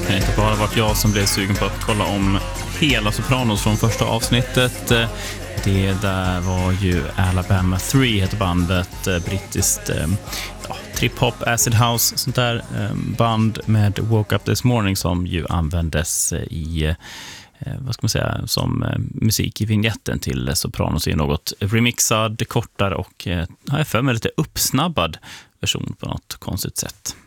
Det har inte bara varit jag som blev sugen på att kolla om hela Sopranos från första avsnittet. Det där var ju Alabama 3 heter bandet, brittiskt trip-hop, acid house, sånt där band med Woke Up This Morning som ju användes i vad ska man säga, som musik i vignetten till Sopranos i något remixad, kortare och har jag för mig lite uppsnabbad version på något konstigt sätt.